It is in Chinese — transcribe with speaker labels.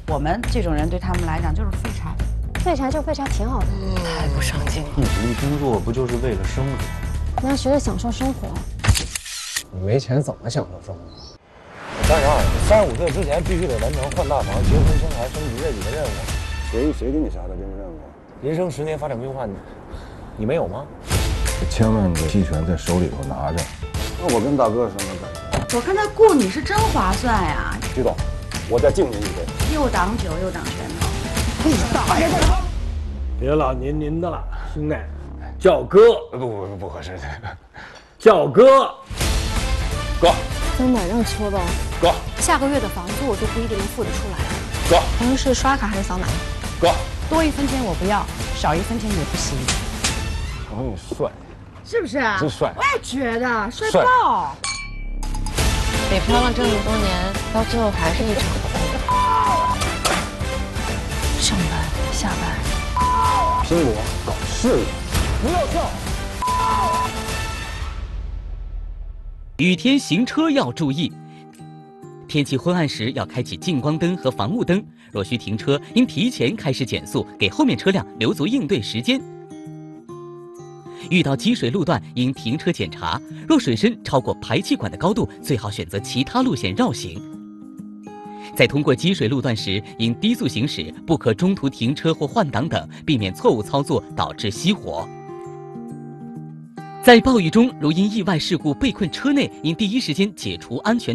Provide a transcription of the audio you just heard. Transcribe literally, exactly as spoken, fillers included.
Speaker 1: 我们这种人对他们来讲就是废柴，
Speaker 2: 废柴就废柴挺好的。
Speaker 3: 太不上进了。
Speaker 4: 努力工作不就是为了生活？
Speaker 2: 你要学着享受生活。
Speaker 5: 你没钱怎么享受生活？
Speaker 6: 三十二，三十五岁之前必须得完成换大房、结婚、生孩、升级这几个任务。
Speaker 7: 谁谁给你下的这个任务？
Speaker 6: 人生十年发展规划，你你没有吗？
Speaker 7: 千万个期权在手里头拿着。那我跟大哥什么感觉？
Speaker 1: 我看他雇你是真划算呀！
Speaker 7: 徐总，我再敬您一杯。
Speaker 1: 又挡酒又挡拳头。
Speaker 7: 你大爷的！
Speaker 6: 别老您您的了，兄弟，叫哥。
Speaker 7: 不不不不合适，
Speaker 6: 叫哥。哥。
Speaker 2: 真的让戳吧。
Speaker 6: 哥。
Speaker 2: 下个月的房租我都不一定能付得出来。
Speaker 6: 哥。
Speaker 2: 咱们是刷卡还是扫码？
Speaker 6: 哥。
Speaker 1: 多一分钱我不要，少一分钱也不行。
Speaker 7: 瞅你帅，
Speaker 1: 是不是啊？
Speaker 7: 真帅！
Speaker 1: 我也觉得帅
Speaker 7: 帅
Speaker 1: 爆。
Speaker 3: 北漂了这么多年，到最后还是一场空。上班下班，
Speaker 7: 拼搏搞事业，不要笑。
Speaker 8: 雨天行车要注意，天气昏暗时要开启近光灯和防雾灯。若需停车，应提前开始减速，给后面车辆留足应对时间。遇到积水路段，应停车检查。若水深超过排气管的高度，最好选择其他路线绕行。在通过积水路段时，应低速行驶，不可中途停车或换挡等，避免错误操作导致熄火。在暴雨中，如因意外事故被困车内，应第一时间解除安全